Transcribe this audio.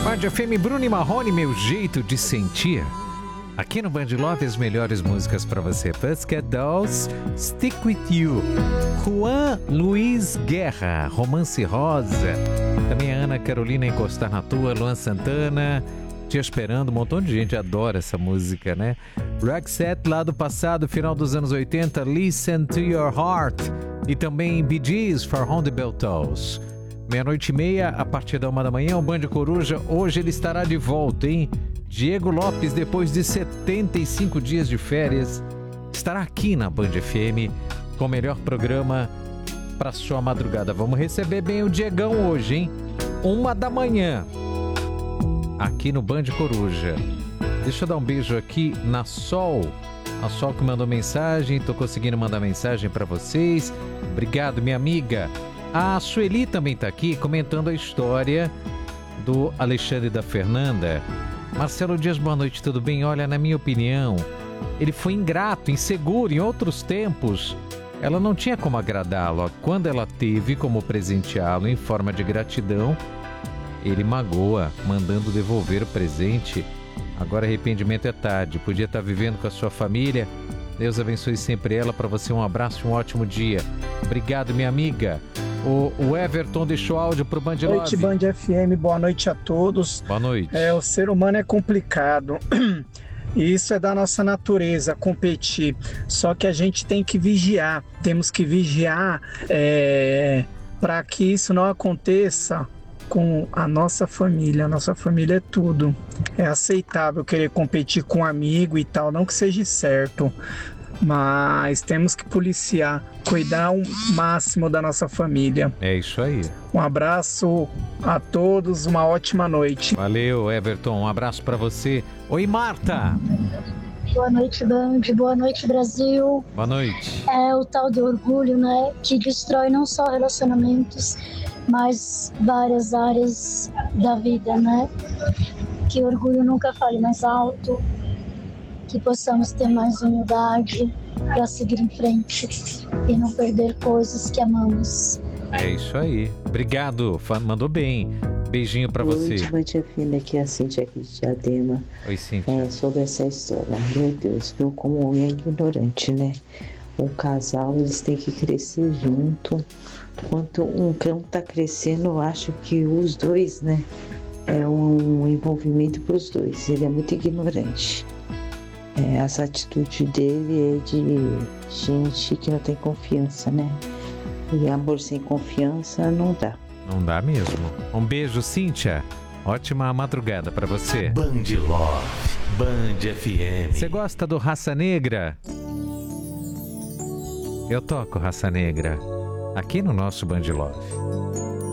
Band FM, Bruno e Marrone, meu jeito de sentir. Aqui no Band Love, as melhores músicas pra você. Pussycat Dolls, Stick With You. Juan Luiz Guerra, Romance Rosa. Também a Ana Carolina, Encostar na Tua. Luan Santana, Te Esperando. Um montão de gente adora essa música, né? Roxette, lá do passado, final dos anos 80. Listen to Your Heart. E também Bee Gees, For On The Bell Tolls. 00:30, a partir da 1 da manhã, o Band Coruja. Hoje ele estará de volta, hein? Diego Lopes, depois de 75 dias de férias, estará aqui na Band FM com o melhor programa para sua madrugada. Vamos receber bem o Diegão hoje, hein? 1 da manhã, aqui no Band Coruja. Deixa eu dar um beijo aqui na Sol. A Sol que mandou mensagem, tô conseguindo mandar mensagem para vocês. Obrigado, minha amiga. A Sueli também tá aqui comentando a história do Alexandre e da Fernanda. Marcelo Dias, boa noite, tudo bem? Olha, na minha opinião, ele foi ingrato, inseguro em outros tempos. Ela não tinha como agradá-lo. Quando ela teve como presenteá-lo em forma de gratidão, ele magoa, mandando devolver o presente. Agora arrependimento é tarde, podia estar vivendo com a sua família. Deus abençoe sempre ela. Para você um abraço e um ótimo dia. Obrigado, minha amiga. O Everton deixou áudio pro Band Love. Boa noite, Band FM, boa noite a todos. Boa noite. O ser humano é complicado e isso é da nossa natureza, competir. Só que a gente tem que vigiar, temos que vigiar para que isso não aconteça com a nossa família. A nossa família é tudo. É aceitável querer competir com um amigo e tal, não que seja certo, mas temos que policiar, cuidar o máximo da nossa família. É isso aí. Um abraço a todos, uma ótima noite. Valeu, Everton, um abraço pra você. Oi, Marta. Boa noite, Band. Boa noite, Brasil. Boa noite. É o tal do orgulho, né, que destrói não só relacionamentos, mas várias áreas da vida, né? Que o orgulho nunca fale mais alto, que possamos ter mais humildade para seguir em frente e não perder coisas que amamos. É isso aí. Obrigado, mandou bem. Beijinho pra você. Boa noite, filha, aqui é a Cíntia aqui de Diadema. Oi, Cíntia. Sobre essa história, meu Deus, viu como o homem é ignorante, né? O casal, eles têm que crescer junto. Enquanto um cão tá crescendo, eu acho que os dois, né? É um envolvimento pros dois. Ele é muito ignorante. Essa atitude dele é de gente que não tem confiança, né? E amor sem confiança não dá. Não dá mesmo. Um beijo, Cíntia. Ótima madrugada pra você. Band Love, Band FM. Você gosta do Raça Negra? Eu toco Raça Negra aqui no nosso Band Love.